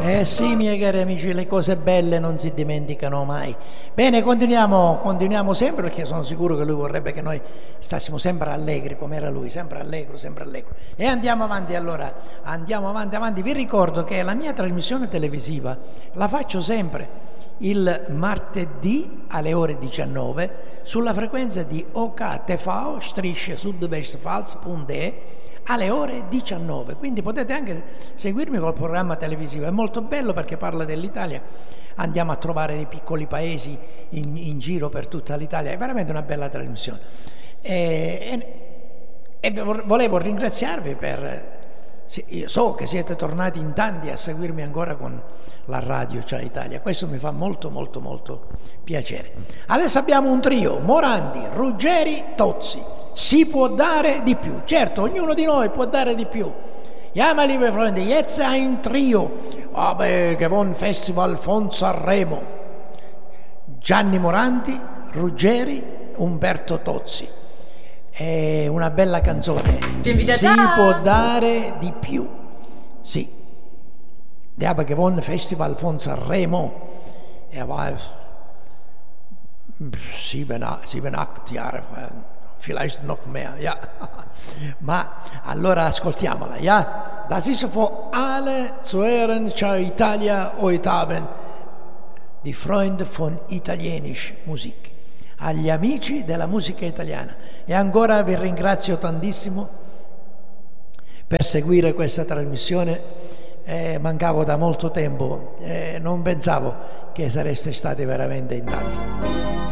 Eh sì, miei cari amici, le cose belle non si dimenticano mai. Bene, continuiamo sempre, perché sono sicuro che lui vorrebbe che noi stassimo sempre allegri, come era lui, sempre allegro, sempre allegro. E andiamo avanti allora, andiamo avanti. Vi ricordo che la mia trasmissione televisiva la faccio sempre il martedì alle ore 19 sulla frequenza di OKTV-Sudwestfals.de alle ore 19, quindi potete anche seguirmi col programma televisivo. È molto bello perché parla dell'Italia, andiamo a trovare dei piccoli paesi in giro per tutta l'Italia, è veramente una bella trasmissione e volevo ringraziarvi io so che siete tornati in tanti a seguirmi ancora con la radio Ciao Italia, questo mi fa molto piacere. Adesso abbiamo un trio: Morandi, Ruggeri, Tozzi. Si può dare di più, certo, ognuno di noi può dare di più. Ja, meine liebe Freunde, jetzt ein Trio, aber gewonnen Festival von Sanremo. Gianni Morandi, Ruggeri, Umberto Tozzi. È una bella canzone. Si può dare di più. Sì. Der aber gewonnen Festival von Sanremo. Er war 7-8 Jahre, vielleicht noch mehr, ja. Ma allora ascoltiamola, ja. Das ist für alle Zuhörer Ciao Italia heute Abend, die Freunde von italienisch Musik. Agli amici della musica italiana. E ancora vi ringrazio tantissimo per seguire questa trasmissione. Mancavo da molto tempo, non pensavo che sareste stati veramente in tanti.